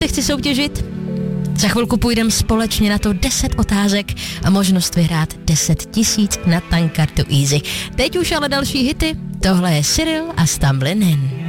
Chci soutěžit? Za chvilku půjdeme společně na to 10 otázek a možnost vyhrát 10 000 na tankkartu Easy. Teď už ale další hity. Tohle je Cyril a Stumbling In.